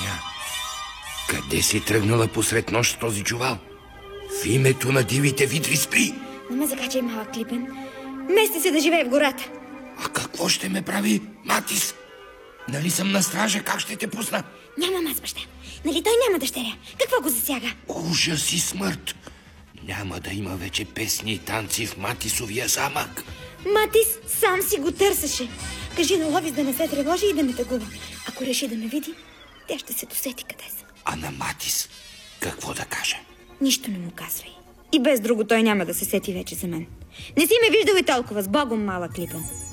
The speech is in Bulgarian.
Таня, къде си тръгнала посред нощ с този чувал? В името на дивите видри спри! Не ме закачай, малък Клипен. Мести се да живее в гората. А какво ще ме прави Матис? Нали съм на стража, как ще те пусна? Нямам аз баща. Нали той няма дъщеря? Какво го засяга? Ужас и смърт! Няма да има вече песни и танци в Матисовия замък. Матис сам си го търсеше. Кажи на Ловис да не се тревожи и да не тъгува. Ако реши да ме види, тя ще се досети къде съм. А на Матис какво да каже? Нищо не му казвай. И без друго той няма да се сети вече за мен. Не си ме виждал и толкова. С Богом, малък Клипен.